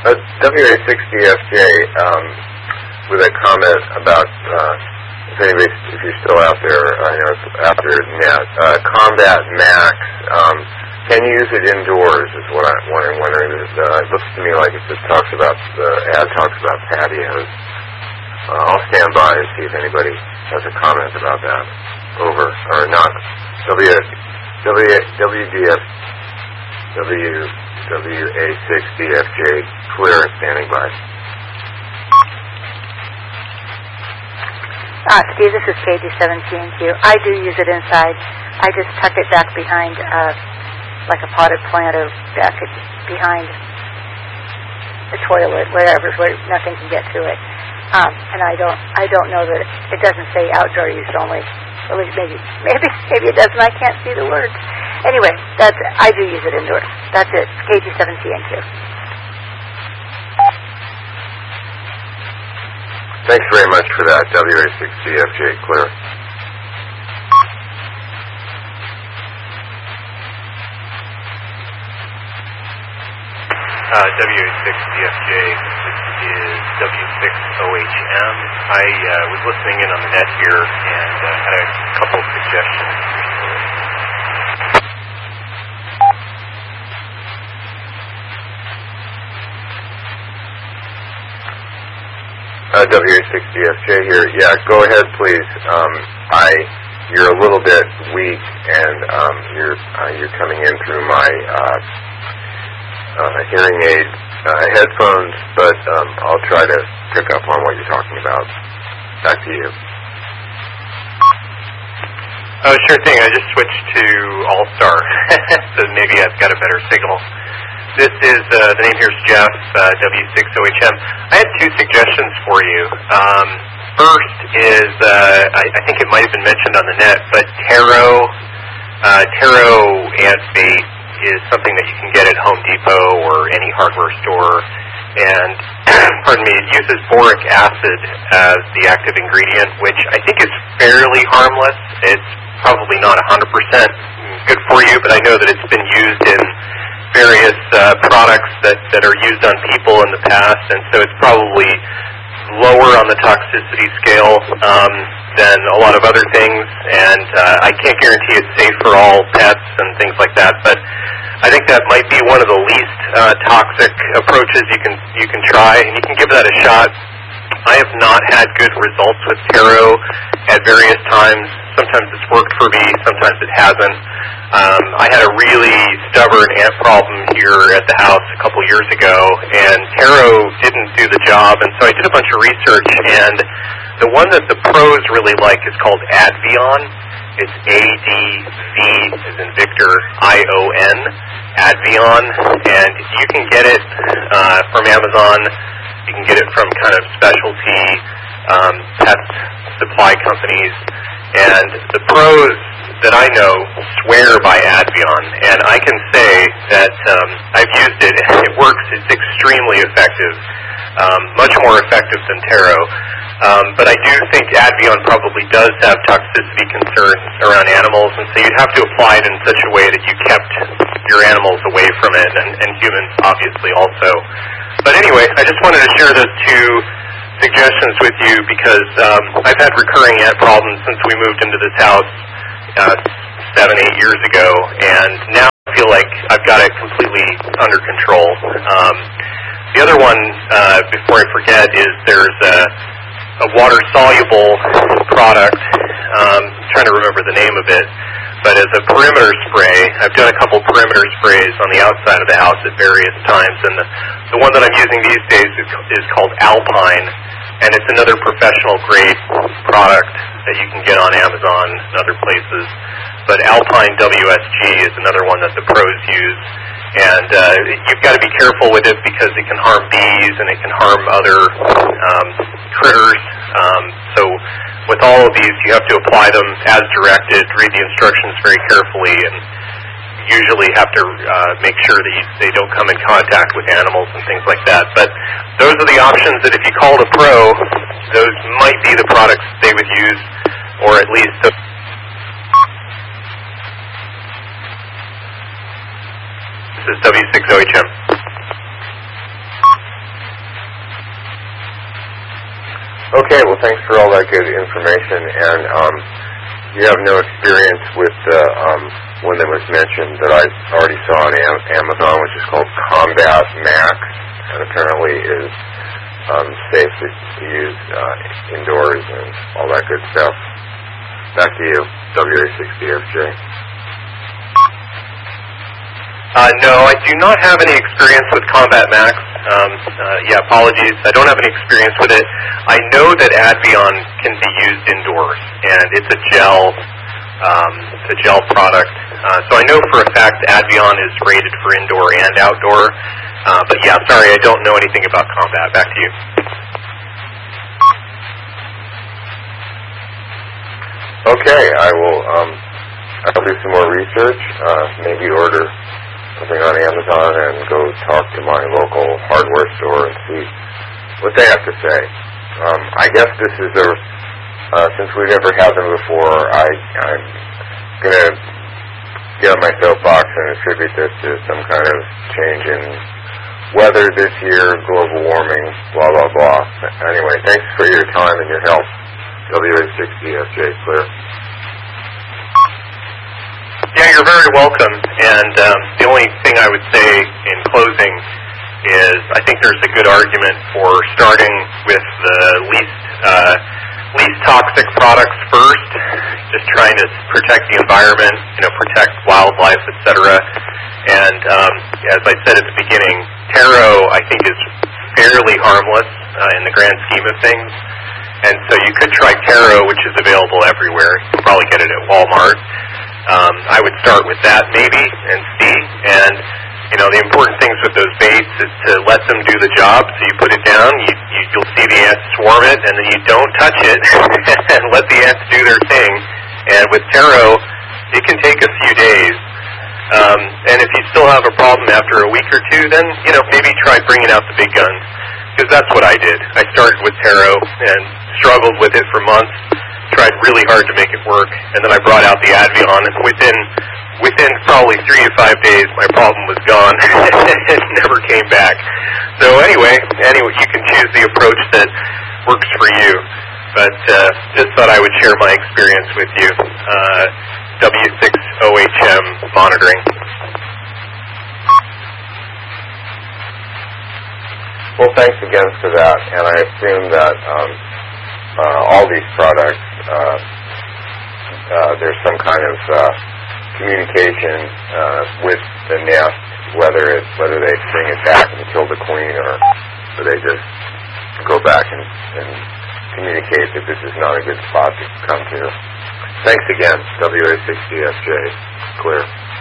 WA60FJ with a comment about if you're still out there, after net, Combat Max. Can you use it indoors? Is what I'm wondering. It looks to me like it just talks about the ad talks about patios. I'll stand by and see if anybody has a comment about that. Over or not. WA60FJ clear and standing by. Steve, this is KG17Q. I do use it inside. I just tuck it back behind, like a potted plant, or back behind the toilet, wherever, where nothing can get to it. And I don't know that it doesn't say outdoor use only. At least maybe it doesn't. I can't see the words. Anyway, I do use it indoors. That's it. KG17Q. Thanks very much for that, WA60FJ clear. WA60FJ, this is W6OHM. I was listening in on the net here and had a couple of suggestions. WA60FJ here. Yeah, go ahead, please. You're a little bit weak, and you're coming in through my hearing aid headphones, but I'll try to pick up on what you're talking about. Back to you. Oh, sure thing. I just switched to All-Star, so maybe I've got a better signal. This is, the name here is Jeff, W6OHM. I had two suggestions for you. First is, I think it might have been mentioned on the net, but Taro ant bait is something that you can get at Home Depot or any hardware store. And, pardon me, it uses boric acid as the active ingredient, which I think is fairly harmless. It's probably not 100% good for you, but I know that it's been used in various products that are used on people in the past, and so it's probably lower on the toxicity scale than a lot of other things, and I can't guarantee it's safe for all pets and things like that, but I think that might be one of the least toxic approaches you can try, and you can give that a shot. I have not had good results with Taro at various times. Sometimes it's worked for me, sometimes it hasn't. I had a really stubborn ant problem here at the house a couple years ago, and Taro didn't do the job, and so I did a bunch of research, and the one that the pros really like is called Advion. It's ADV, as in Victor, ION, Advion, and you can get it from Amazon. You can get it from kind of specialty pet supply companies, and the pros that I know swear by Advion, and I can say that I've used it, and it works. It's extremely effective, much more effective than Taro. But I do think Advion probably does have toxicity concerns around animals, and so you'd have to apply it in such a way that you kept your animals away from it, and humans obviously also. But anyway, I just wanted to share those two suggestions with you because I've had recurring ant problems since we moved into this house 7-8 years ago, and now I feel like I've got it completely under control. The other one, before I forget, is there's a water-soluble product. I'm trying to remember the name of it, but as a perimeter spray, I've done a couple perimeter sprays on the outside of the house at various times, and the one that I'm using these days is called Alpine, and it's another professional-grade product that you can get on Amazon and other places. But Alpine WSG is another one that the pros use, and you've got to be careful with it because it can harm bees and it can harm other critters. So with all of these, you have to apply them as directed, read the instructions very carefully, and usually have to make sure that they don't come in contact with animals and things like that. But those are the options that if you call the pro, those might be the products they would use, or at least this is W6OHM. Okay, well, thanks for all that good information. And you have no experience with the one that was mentioned that I already saw on Amazon, which is called Combat Max, and apparently is safe to use indoors and all that good stuff. Back to you, WA60FJ. No, I do not have any experience with Combat Max. Apologies. I don't have any experience with it. I know that Advion can be used indoors, and it's a gel product. So I know for a fact Advion is rated for indoor and outdoor. But yeah, sorry, I don't know anything about Combat. Back to you. Okay, I'll do some more research, maybe order something on Amazon and go talk to my local hardware store and see what they have to say. I guess this is since we've never had them before, I'm going to get on my soapbox and attribute this to some kind of change in weather this year, global warming, blah, blah, blah. Anyway, thanks for your time and your help. WA60FJ, clear. Yeah, you're very welcome. And the only thing I would say in closing is I think there's a good argument for starting with the least toxic products first, just trying to protect the environment, protect wildlife, etc. And as I said at the beginning, Taro I think is fairly harmless in the grand scheme of things. And so you could try Taro, which is available everywhere. You can probably get it at Walmart. I would start with that maybe and see. And, the important things with those baits is to let them do the job. So you put it down, you'll see the ants swarm it, and then you don't touch it and let the ants do their thing. And with Taro, it can take a few days. And if you still have a problem after a week or two, then, maybe try bringing out the big guns. Because that's what I did. I started with Taro and struggled with it for months, tried really hard to make it work, and then I brought out the Advion, and within probably 3 to 5 days, my problem was gone. It never came back. So anyway, you can choose the approach that works for you. But just thought I would share my experience with you. W6OHM monitoring. Well, thanks again for that, and I assume that all these products, there's some kind of communication with the nest, whether they bring it back and kill the queen, or they just go back and communicate that this is not a good spot to come to. Thanks again, WA60FJ, clear.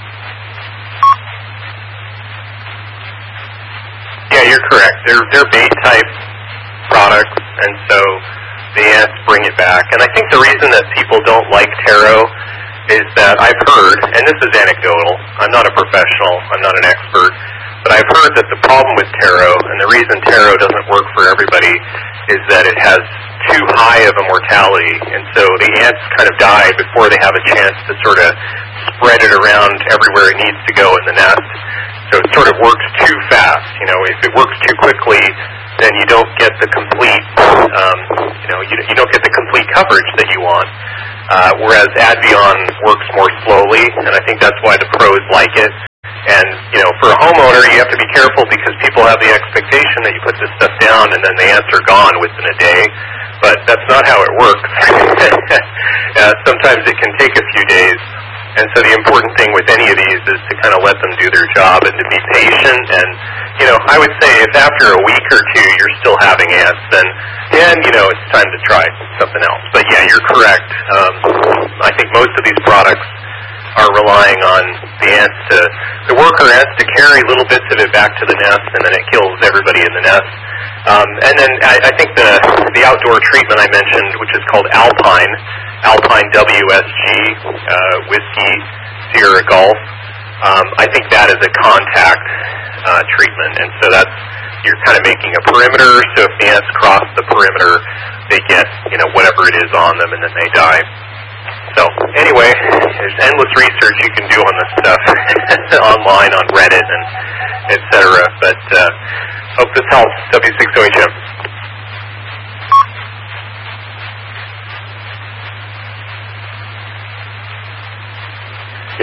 Yeah, you're correct. They're bait-type products, and so the ants bring it back. And I think the reason that people don't like Taro is that I've heard, and this is anecdotal, I'm not a professional, I'm not an expert, but I've heard that the problem with Taro, and the reason Taro doesn't work for everybody, is that it has too high of a mortality, and so the ants kind of die before they have a chance to sort of spread it around everywhere it needs to go in the nest. So it sort of works too fast. If it works too quickly, then you don't get the complete, you don't get the complete coverage that you want. Whereas Advion works more slowly, and I think that's why the pros like it. And, for a homeowner, you have to be careful because people have the expectation that you put this stuff down and then the ants are gone within a day. But that's not how it works. Sometimes it can take a few days. And so the important thing with any of these is to kind of let them do their job and to be patient. And, I would say if after a week or two you're still having ants, then it's time to try something else. But yeah, you're correct. I think most of these products are relying on the worker ants to carry little bits of it back to the nest, and then it kills everybody in the nest. And then I think the outdoor treatment I mentioned, which is called Alpine WSG, Whiskey Sierra Golf, I think that is a contact treatment, and so you're kind of making a perimeter, so if the ants cross the perimeter, they get, whatever it is on them, and then they die. So, anyway, there's endless research you can do on this stuff online on Reddit and et cetera, but hope this helps. W6OHM.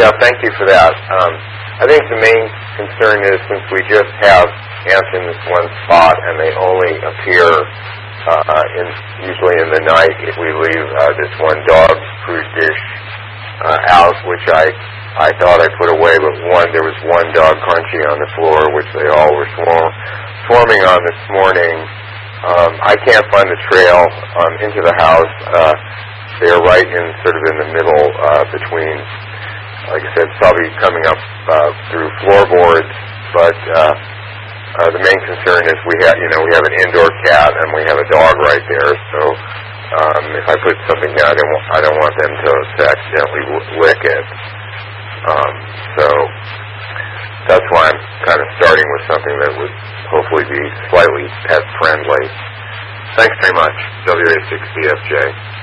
Yeah, thank you for that. I think the main concern is since we just have ants in this one spot and they only appear usually in the night if we leave this one dog's food dish out, which I thought I put away, but there was one dog crunchy on the floor, which they all were swarming on this morning. I can't find the trail into the house. They are right in the middle between, like I said, probably coming up through floorboards, but the main concern is we have an indoor cat and we have a dog right there, so if I put something down, I don't want them to accidentally lick it. So that's why I'm kind of starting with something that would hopefully be slightly pet friendly. Thanks very much, WA6BFJ.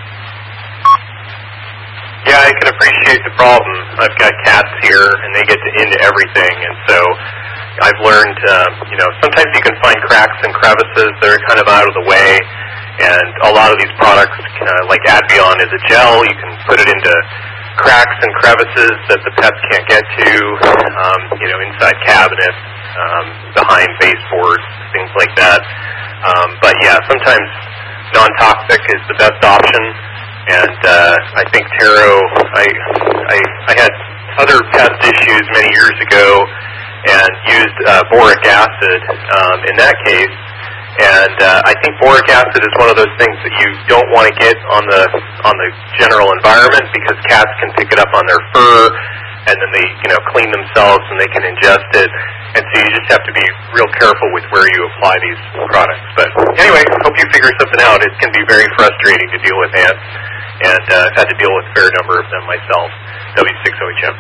Yeah, I can appreciate the problem. I've got cats here, and they get into everything, and so I've learned, sometimes you can find cracks and crevices that are kind of out of the way, and a lot of these products, like Advion is a gel, you can put it into cracks and crevices that the pets can't get to, inside cabinets, behind baseboards, things like that. But yeah, sometimes non-toxic is the best option, and I think Taro, I had other pest issues many years ago and used boric acid in that case. And I think boric acid is one of those things that you don't want to get on the general environment because cats can pick it up on their fur, and then they clean themselves and they can ingest it. And so you just have to be real careful with where you apply these products. But anyway, hope you figure something out. It can be very frustrating to deal with ants, and I've had to deal with a fair number of them myself. W6OHM.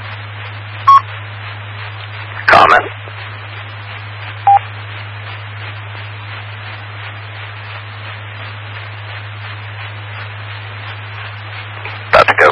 Comment. About to go.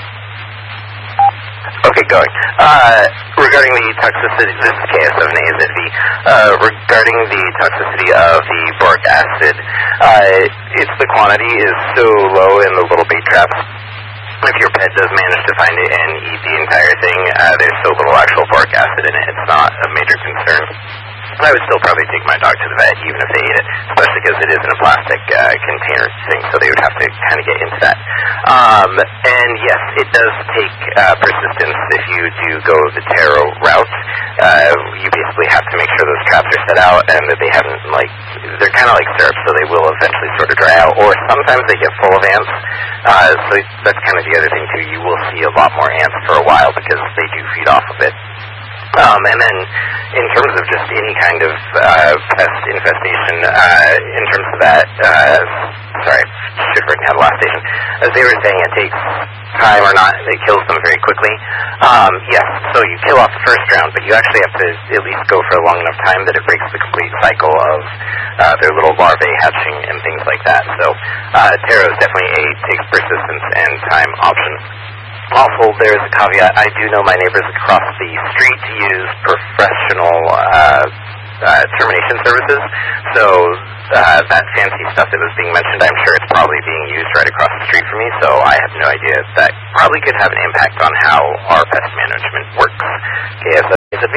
Okay, going. Regarding the toxicity, this is KS7AZV. Regarding the toxicity of the boric acid, the quantity is so low in the little bait traps. If your pet does manage to find it and eat the entire thing, there's so little actual boric acid in it, it's not a major concern. I would still probably take my dog to the vet, even if they ate it, especially because it is in a plastic container thing, so they would have to kind of get into that. And yes, it does take persistence if you do go the Taro route. You basically have to make sure those traps are set out and that they haven't, they're kind of like syrup, so they will eventually sort of dry out, or sometimes they get full of ants. So that's kind of the other thing, too. You will see a lot more ants for a while because they do feed off of it. And then in terms of just any kind of pest infestation, in terms of that, sorry, should have written down the last station. As they were saying, it takes time or not, it kills them very quickly. Yes, so you kill off the first round, but you actually have to at least go for a long enough time that it breaks the complete cycle of their little larvae hatching and things like that. So Taro is definitely a takes persistence and time option. Also, there's a caveat. I do know my neighbors across the street use professional termination services. So that fancy stuff that was being mentioned, I'm sure it's probably being used right across the street from me. So I have no idea. That probably could have an impact on how our pest management works. KSFB.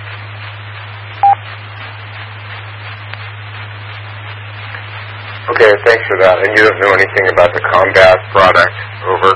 Okay, thanks for that. And you don't know anything about the Combat product? Over.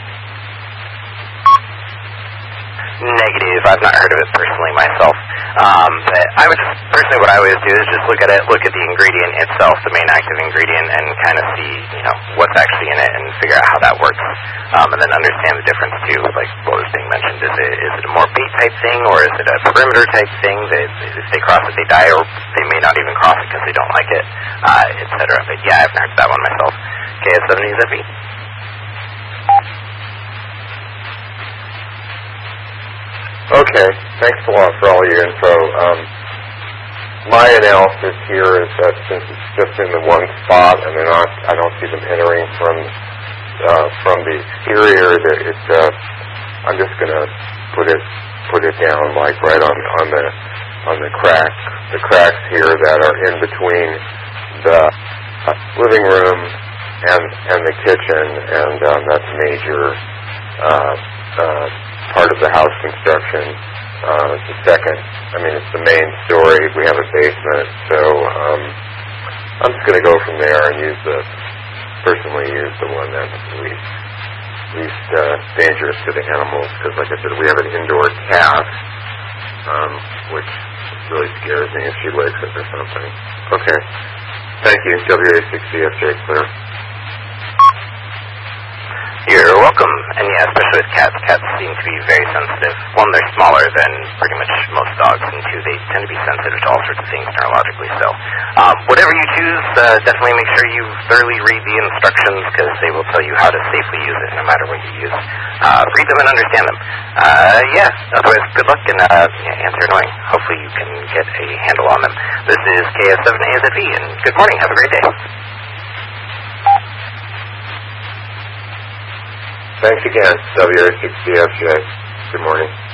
Negative. I've not heard of it personally myself. But I would just, personally what I always do is just look at it, look at the ingredient itself, the main active ingredient, and kind of see, what's actually in it and figure out how that works. And then understand the difference too, like what was being mentioned. Is it a more bait type thing, or is it a perimeter type thing that if they cross it, they die, or they may not even cross it because they don't like it, etc. But yeah, I've heard that one myself. KS7ZV. Okay, thanks a lot for all your info. My analysis here is that since it's just in the one spot and I don't see them entering from the exterior, that I'm just going to put it down like right on the cracks here that are in between the living room and the kitchen, and that's major part of the house construction. It's the second. I mean, it's the main story. We have a basement, so I'm just going to go from there and personally use the one that's least dangerous to the animals, because, like I said, we have an indoor cat, which really scares me if she wakes up or something. Okay. Thank you. WA6CFJ, clear. You're welcome. And yeah, especially with cats. Cats seem to be very sensitive. One, they're smaller than pretty much most dogs, and two, they tend to be sensitive to all sorts of things neurologically. So whatever you choose, definitely make sure you thoroughly read the instructions, because they will tell you how to safely use it no matter what you use. Read them and understand them. Otherwise, good luck, and answer annoying. Hopefully you can get a handle on them. This is KS7AZV, and good morning. Have a great day. Thanks again, WA6CFJ. Good morning.